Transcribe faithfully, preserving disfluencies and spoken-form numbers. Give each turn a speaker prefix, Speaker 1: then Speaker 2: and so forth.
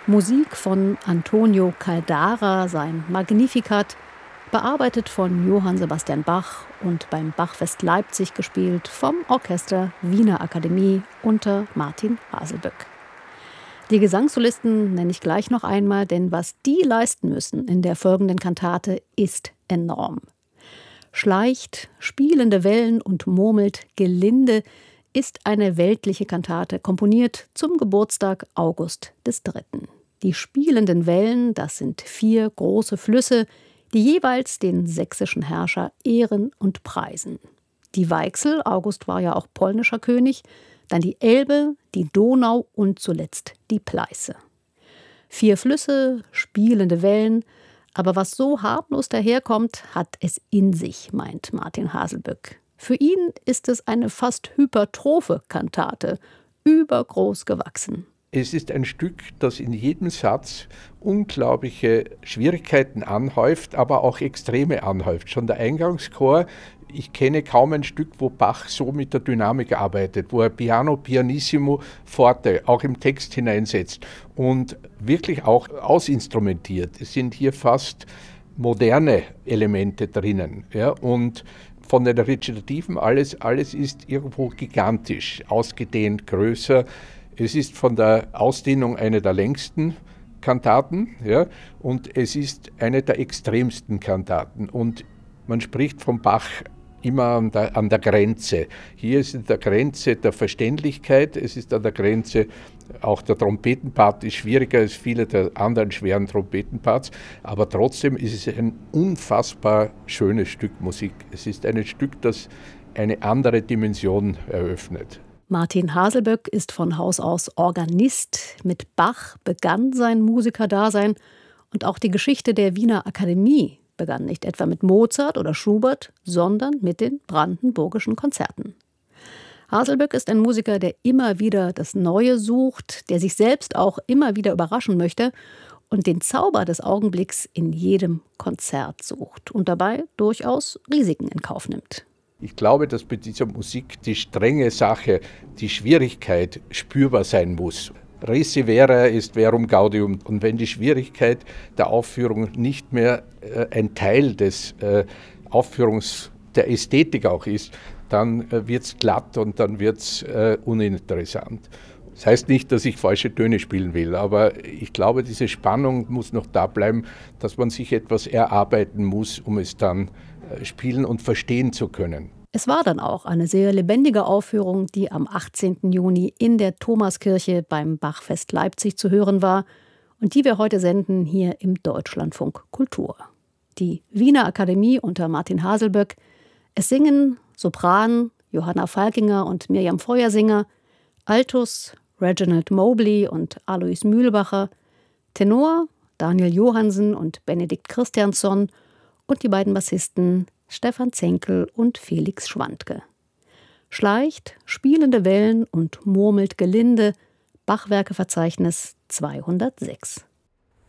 Speaker 1: Musik von Antonio Caldara, sein Magnificat, bearbeitet von Johann Sebastian Bach und beim Bachfest Leipzig gespielt vom Orchester Wiener Akademie unter Martin Haselböck. Die Gesangssolisten nenne ich gleich noch einmal, denn was die leisten müssen in der folgenden Kantate ist enorm. Schleicht, spielende Wellen und murmelt gelinde ist eine weltliche Kantate, komponiert zum Geburtstag August des Dritten. Die spielenden Wellen, das sind vier große Flüsse, die jeweils den sächsischen Herrscher ehren und preisen. Die Weichsel, August war ja auch polnischer König, dann die Elbe, die Donau und zuletzt die Pleiße. Vier Flüsse, spielende Wellen, aber was so harmlos daherkommt, hat es in sich, meint Martin Haselböck. Für ihn ist es eine fast hypertrophe Kantate, übergroß gewachsen.
Speaker 2: Es ist ein Stück, das in jedem Satz unglaubliche Schwierigkeiten anhäuft, aber auch Extreme anhäuft. Schon der Eingangschor, ich kenne kaum ein Stück, wo Bach so mit der Dynamik arbeitet, wo er Piano, Pianissimo, Forte auch im Text hineinsetzt und wirklich auch ausinstrumentiert. Es sind hier fast moderne Elemente drinnen, ja, und von den Rezitativen, alles, alles ist irgendwo gigantisch, ausgedehnt, größer. Es ist von der Ausdehnung eine der längsten Kantaten, ja, und es ist eine der extremsten Kantaten. Und man spricht vom Bach immer an der, an der Grenze. Hier ist es der Grenze der Verständlichkeit, es ist an der Grenze, auch der Trompetenpart ist schwieriger als viele der anderen schweren Trompetenparts, aber trotzdem ist es ein unfassbar schönes Stück Musik. Es ist ein Stück, das eine andere Dimension eröffnet.
Speaker 1: Martin Haselböck ist von Haus aus Organist. Mit Bach begann sein Musikerdasein und auch die Geschichte der Wiener Akademie begann nicht etwa mit Mozart oder Schubert, sondern mit den brandenburgischen Konzerten. Haselböck ist ein Musiker, der immer wieder das Neue sucht, der sich selbst auch immer wieder überraschen möchte und den Zauber des Augenblicks in jedem Konzert sucht und dabei durchaus Risiken in Kauf nimmt.
Speaker 2: Ich glaube, dass bei dieser Musik die strenge Sache, die Schwierigkeit spürbar sein muss. Res severa est verum gaudium. Und wenn die Schwierigkeit der Aufführung nicht mehr äh, ein Teil des äh, Aufführungs der Ästhetik auch ist, dann äh, wird es glatt und dann wird es äh, uninteressant. Das heißt nicht, dass ich falsche Töne spielen will, aber ich glaube, diese Spannung muss noch da bleiben, dass man sich etwas erarbeiten muss, um es dann äh, spielen und verstehen zu können.
Speaker 1: Es war dann auch eine sehr lebendige Aufführung, die am achtzehnten Juni in der Thomaskirche beim Bachfest Leipzig zu hören war und die wir heute senden hier im Deutschlandfunk Kultur. Die Wiener Akademie unter Martin Haselböck. Es singen Sopran Johanna Falkinger und Mirjam Feuersinger, Altus Reginald Mobley und Alois Mühlbacher, Tenor Daniel Johansen und Benedikt Christiansson und die beiden Bassisten Stefan Zenkel und Felix Schwandke. Schleicht, spielende Wellen und murmelt gelinde, Bachwerkeverzeichnis zweihundertsechs.